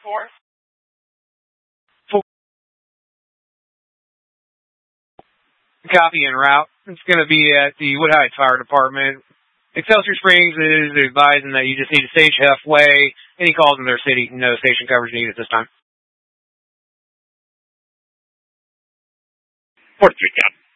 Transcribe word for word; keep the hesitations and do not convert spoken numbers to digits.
four. Copy en route. It's going to be at the Wood Heights Fire Department. Excelsior Springs is advising that you just need to stage halfway. Any calls in their city, no station coverage needed at this time. four three, cap.